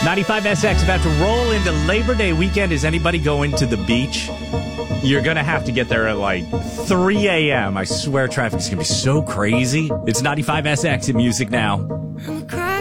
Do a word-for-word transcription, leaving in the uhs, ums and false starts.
ninety-five S X about to roll into Labor Day weekend. Is anybody going to the beach? You're going to have to get there at like three a.m. I swear traffic's going to be so crazy. It's ninety-five S X in Music Now.